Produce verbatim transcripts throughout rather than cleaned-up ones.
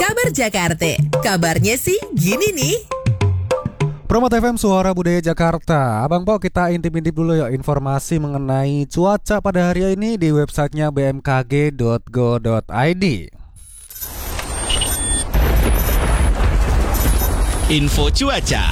Kabar Jakarta, kabarnya sih gini nih. Promote F M Suara Budaya Jakarta. Abang Po, kita intip-intip dulu ya informasi mengenai cuaca pada hari ini di websitenya b m k g dot go dot i d. Info cuaca.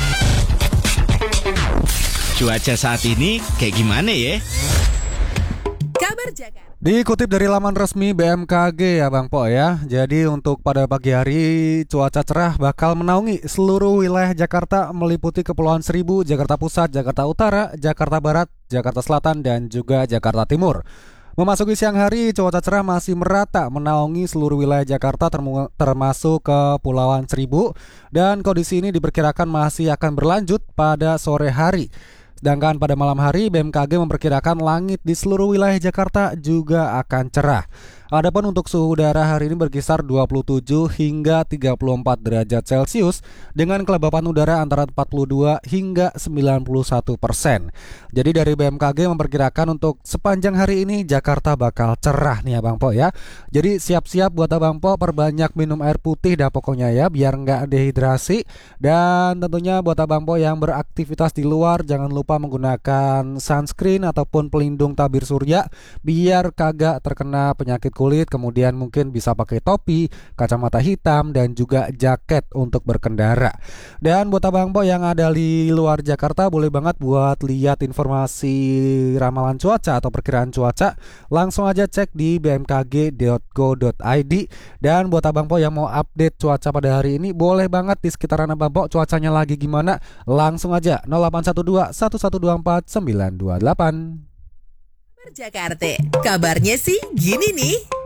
Cuaca saat ini kayak gimana ya? Kabar Jakarta. Dikutip dari laman resmi B M K G ya Bang Po ya. Jadi untuk pada pagi hari cuaca cerah bakal menaungi seluruh wilayah Jakarta meliputi Kepulauan Seribu, Jakarta Pusat, Jakarta Utara, Jakarta Barat, Jakarta Selatan dan juga Jakarta Timur. Memasuki siang hari cuaca cerah masih merata menaungi seluruh wilayah Jakarta termu- termasuk Kepulauan Seribu, dan kondisi ini diperkirakan masih akan berlanjut pada sore hari. Sedangkan pada malam hari B M K G memperkirakan langit di seluruh wilayah Jakarta juga akan cerah. Adapun untuk suhu udara hari ini berkisar dua puluh tujuh hingga tiga puluh empat derajat Celcius dengan kelembapan udara antara empat puluh dua hingga sembilan puluh satu persen. Jadi dari B M K G memperkirakan untuk sepanjang hari ini Jakarta bakal cerah nih Abang Po ya. Jadi siap-siap buat Abang Po, perbanyak minum air putih dah pokoknya ya, biar nggak dehidrasi. Dan tentunya buat Abang Po yang beraktivitas di luar jangan lupa menggunakan sunscreen ataupun pelindung tabir surya biar kagak terkena penyakit kulit. Kemudian mungkin bisa pakai topi, kacamata hitam dan juga jaket untuk berkendara. Dan buat Abang Po yang ada di luar Jakarta boleh banget buat lihat informasi ramalan cuaca atau perkiraan cuaca, langsung aja cek di b m k g dot go dot i d. Dan buat Abang Po yang mau update cuaca pada hari ini boleh banget di sekitaran Abang Po cuacanya lagi gimana, langsung aja nol delapan satu dua satu satu dua empat sembilan dua delapan. Kabar Jakarta, kabarnya sih gini nih.